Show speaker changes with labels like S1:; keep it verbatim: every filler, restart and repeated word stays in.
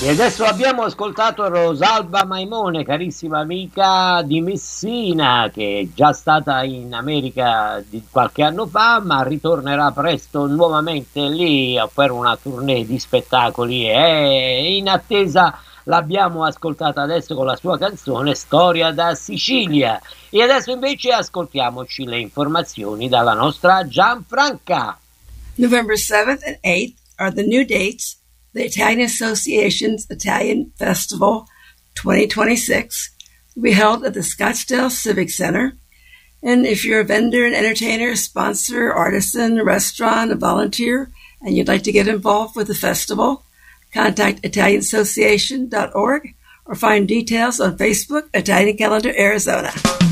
S1: E adesso abbiamo ascoltato Rosalba Maimone, carissima amica di Messina, che è già stata in America di qualche anno fa, ma ritornerà presto nuovamente lì per una tournée di spettacoli. E in attesa l'abbiamo ascoltata adesso con la sua canzone Storia da Sicilia. E adesso invece ascoltiamoci le informazioni dalla nostra Gianfranca.
S2: November seventh and eighth are the new dates. The Italian Association's Italian Festival twenty twenty-six will be held at the Scottsdale Civic Center. And if you're a vendor, an entertainer, sponsor, artisan, restaurant, a volunteer, and you'd like to get involved with the festival, contact Italian Association dot org or find details on Facebook, Italian Calendar Arizona.